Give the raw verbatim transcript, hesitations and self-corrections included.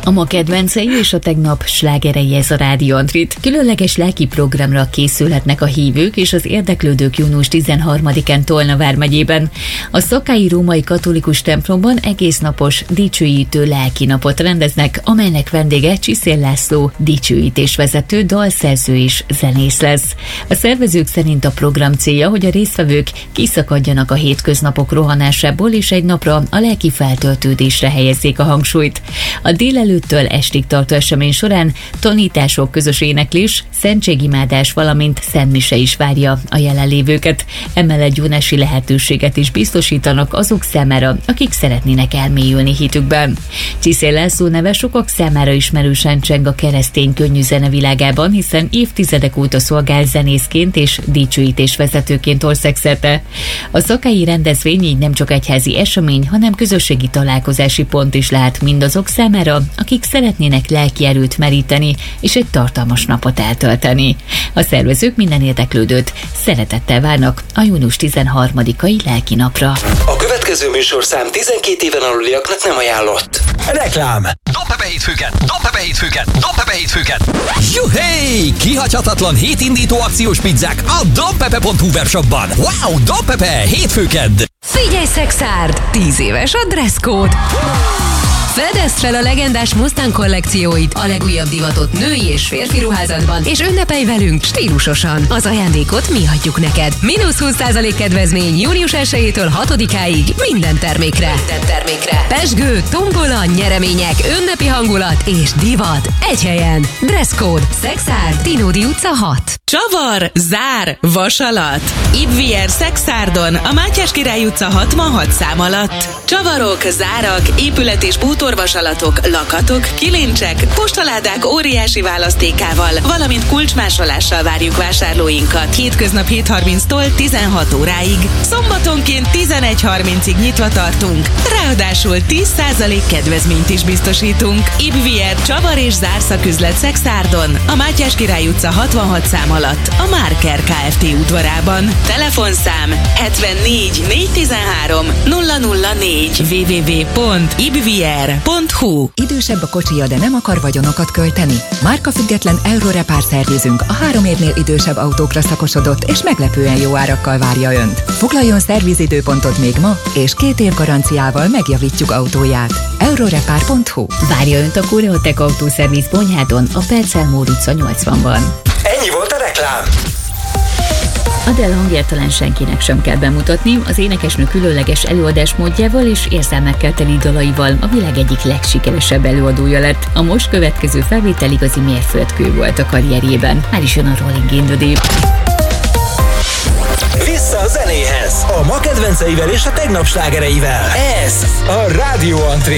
A ma kedvencei és a tegnap slágerei, ez a Rádió Antrit. Különleges lelki programra készülhetnek a hívők és az érdeklődők június tizenharmadikán Tolna vármegyében. A Szakályi Római Katolikus templomban egésznapos dicsőítő lelki napot rendeznek, amelynek vendége Csiszél László, dicsőítésvezető, dalszerző és zenész lesz. A szervezők szerint a program célja, hogy a résztvevők kiszakadjanak a hétköznapok rohanásából, és egy napra a lelki feltöltődésre helyezzék a hangsúlyt. A délelőttől estig tartó esemény során tanítások, közös éneklés, szentségimádás, valamint szentmise is várja a jelenlévőket. Emellett gyónási lehetőséget is biztosítanak azok számára, akik szeretnének elmélyülni hitükben. Csiszél László neve sokak számára ismerősen cseng a keresztény könnyű zene világában, hiszen évtizedek óta szolgál zenészként és dicsőítésvezetőként országszerte. A szakályi rendezvény így nem csak egyházi esemény, hanem közösségi találkozási pont is lehet mindazok számára, akik szeretnének lelki erőt meríteni és egy tartalmas napot eltölteni. A szervezők minden érdeklődőt szeretettel várnak a június tizenharmadikai lelki napra. A következő műsorszám tizenkét éven aluliaknak nem ajánlott. Reklám! Dob-be hétfőket! Dob-be hétfőket! Dob-be hétfőket! Juhé! Kihagyhatatlan hétindító akciós pizzák a dobpepe pont hu webshopban. Wow! Dobpepe! Hétfőked! Figyelj, Szexárd! tíz éves a dresszkód! Fedezd fel a legendás Mustang kollekcióit, a legújabb divatot női és férfi ruházatban, és ünnepelj velünk stílusosan. Az ajándékot mi adjuk neked. Mínusz húsz százalék kedvezmény június elsejétől hatodikáig minden termékre. Minden termékre. Pezsgő, tombola, nyeremények, ünnepi hangulat és divat. Egy helyen. Dresszkód. Szexárd, Tinódi utca hat. Csavar, zár, vasalat. Ibvier Szexárdon, a Mátyás Király utca hatvanhat szám alatt. Csavarok, zárak, épület és bútorvasalatok, lakatok, kilincsek, postaládák óriási választékával, valamint kulcsmásolással várjuk vásárlóinkat. Hétköznap hét harminctól tizenhat óráig. Szombatonként tizenegy harmincig nyitva tartunk. Ráadásul tíz százalék kedvezményt is biztosítunk. Ibvier csavar és zárszaküzlet Szexárdon, a Mátyás Király utca hatvanhat szám alatt, a Márker Kft. Udvarában. Telefonszám hetvennégy négyszáztizenhárom nulla nulla négy double-u double-u double-u pont ibvier pont hu. Idősebb a kocsija, de nem akar vagyonokat költeni? Márkafüggetlen Eurorepár szervizünk a három évnél idősebb autókra szakosodott és meglepően jó árakkal várja Önt. Foglaljon szervizidőpontot még ma, és két év garanciával megjavítjuk autóját. Eurorepár pont hu. Várja Önt a Koreotech autószerviz Bonyhádon, a Percel Mór utca nyolcvanban. Ennyi volt a reklám! Adele hangját talán senkinek sem kell bemutatni, az énekesnő különleges előadásmódjával és érzelmekkel teli dalaival a világ egyik legsikeresebb előadója lett. A most következő felvétel igazi mérföldkő volt a karrierjében. Már is jön a Rolling in the Deep. Vissza a zenéhez! A ma kedvenceivel és a tegnap slágereivel. Ez a Rádió Antrit.